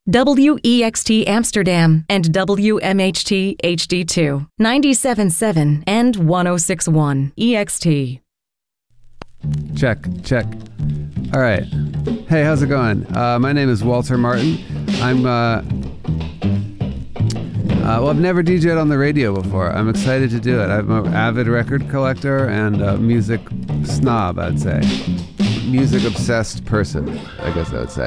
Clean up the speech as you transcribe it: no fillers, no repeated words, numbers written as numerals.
WEXT Amsterdam and WMHT HD2, 97.7 and 106.1 EXT. Check. All right. Hey, how's it going? My name is Walter Martin. I've never DJed on the radio before. I'm excited to do it. I'm an avid record collector and a music snob, I'd say. Music-obsessed person, I guess I would say.